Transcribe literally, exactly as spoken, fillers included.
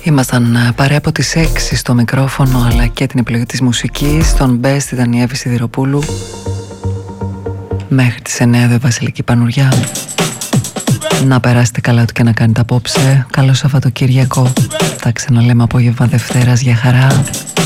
Ήμασταν παρέα από τις έξι στο μικρόφωνο αλλά και την επιλογή της μουσικής. Τον Best ήταν η Εύη Σιδηροπούλου. Μέχρι τις εννιά εδώ η Βασιλική Πανουριά. Να περάσετε καλά ό,τι και να κάνετε απόψε. Καλό Σαββατοκύριακο. Τα ξαναλέμε απόγευμα Δευτέρας. Για χαρά.